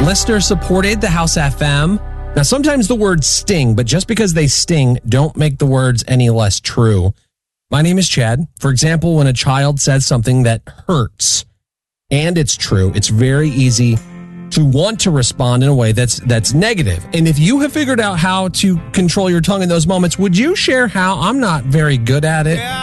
Listener supported the House FM. Now, sometimes the words sting, but just because they sting, don't make the words any less true. My name is Chad. For example, when a child says something that hurts and it's true, it's very easy to want to respond in a way that's negative. And if you have figured out how to control your tongue in those moments, would you share how? I'm not very good at it.